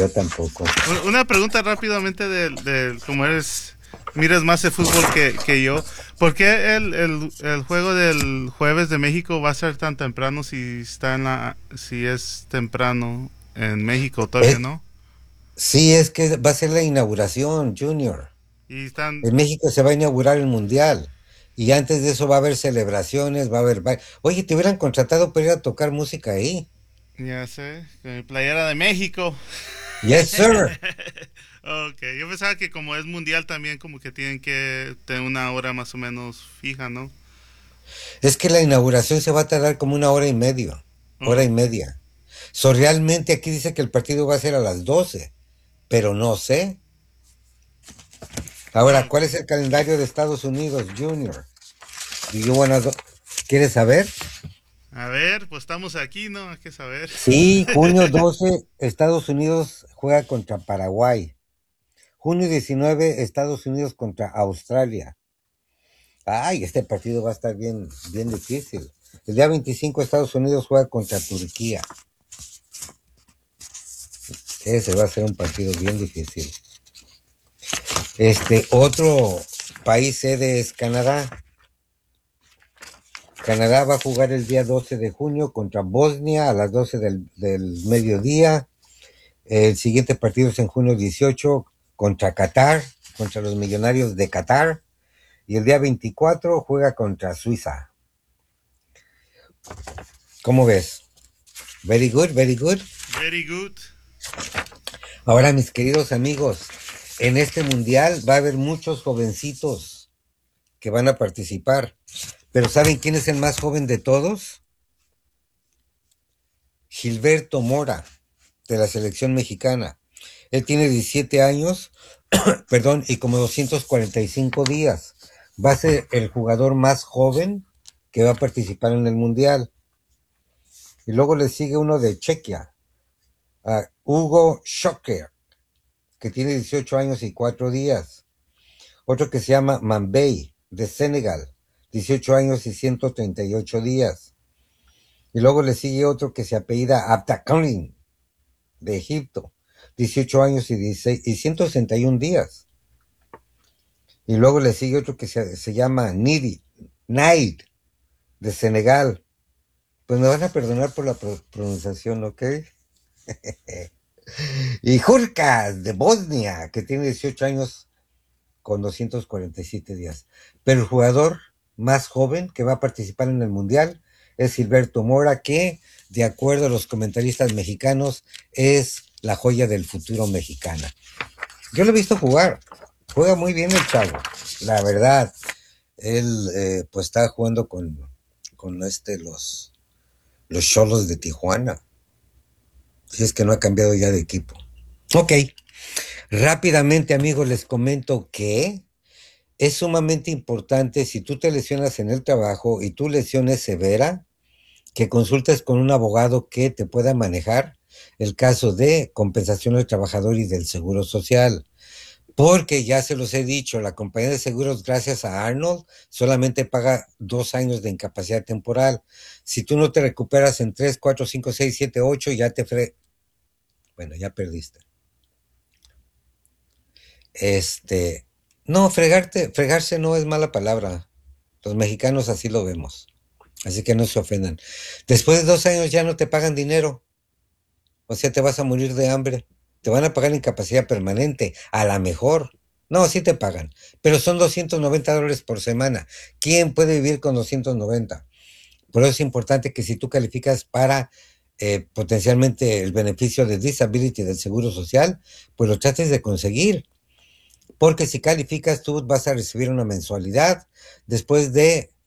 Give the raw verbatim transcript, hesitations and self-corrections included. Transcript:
yo tampoco. Un- Una pregunta rápidamente del, del como eres, miras más el fútbol que, que yo. ¿Por qué el, el, el juego del jueves de México va a ser tan temprano si está en la, si es temprano en México todavía, Eh, no? sí, es que va a ser la inauguración, Junior. Y están, En México se va a inaugurar el Mundial. Y antes de eso va a haber celebraciones, va a haber... ba- Oye, te hubieran contratado para ir a tocar música ahí. ya sé, con mi playera de México. Yes, sir. Ok, yo pensaba que como es mundial también como que tienen que tener una hora más o menos fija, ¿no? Es que la inauguración se va a tardar como una hora y media. Hora y Ok. media. So, realmente aquí dice que el partido va a ser a las doce, pero no sé. Ahora, Ok. ¿cuál es el calendario de Estados Unidos, Junior? Do you wanna do- ¿Quieres saber? A ver, pues estamos aquí, ¿no? Hay que saber. Sí, junio doce, Estados Unidos juega contra Paraguay. Junio diecinueve, Estados Unidos contra Australia. Ay, este partido va a estar bien, bien difícil. El día veinticinco, Estados Unidos juega contra Turquía. Ese va a ser un partido bien difícil. Este, otro país sede es Canadá. Canadá va a jugar el día doce de junio contra Bosnia a las doce del, del mediodía. El siguiente partido es en junio dieciocho contra Qatar, contra los Millonarios de Qatar. Y el día veinticuatro juega contra Suiza. ¿Cómo ves? Very good, very good. Very good. Ahora, mis queridos amigos, en este mundial va a haber muchos jovencitos que van a participar. Pero ¿saben quién es el más joven de todos? Gilberto Mora, de la selección mexicana. Él tiene diecisiete años, perdón, y como doscientos cuarenta y cinco días. Va a ser el jugador más joven que va a participar en el mundial. Y luego le sigue uno de Chequia, a Hugo Schocker, que tiene dieciocho años y cuatro días. Otro que se llama Mambey, de Senegal, dieciocho años y ciento treinta y ocho días. Y luego le sigue otro que se apellida Abdakalin, de Egipto, dieciocho años y, dieciséis, y ciento sesenta y uno días. Y luego le sigue otro que se, se llama Nidi, Naid, de Senegal. Pues me van a perdonar por la pro- pronunciación, ¿ok? Y Jurkas, de Bosnia, que tiene dieciocho años con doscientos cuarenta y siete días. Pero el jugador más joven que va a participar en el Mundial es Gilberto Mora, que, de acuerdo a los comentaristas mexicanos, es la joya del futuro mexicana. Yo lo he visto jugar. Juega muy bien el chavo, la verdad. Él eh, pues está jugando con, con este los los Cholos de Tijuana. Si es que no ha cambiado ya de equipo. Ok. Rápidamente, amigos, les comento que es sumamente importante si tú te lesionas en el trabajo y tu lesión es severa, que consultes con un abogado que te pueda manejar el caso de compensación del trabajador y del seguro social. Porque ya se los he dicho, la compañía de seguros, gracias a Arnold, solamente paga dos años de incapacidad temporal. Si tú no te recuperas en tres, cuatro, cinco, seis, siete, ocho, ya te fre... Bueno, ya perdiste. Este... No, fregarte, fregarse no es mala palabra. Los mexicanos así lo vemos. Así que no se ofendan. Después de dos años ya no te pagan dinero. O sea, te vas a morir de hambre. Te van a pagar incapacidad permanente. A la mejor. No, sí te pagan. Pero son doscientos noventa dólares por semana. ¿Quién puede vivir con doscientos noventa? Por eso es importante que si tú calificas para eh, potencialmente el beneficio de disability del seguro social, pues lo trates de conseguir. Porque si calificas, tú vas a recibir una mensualidad. Después de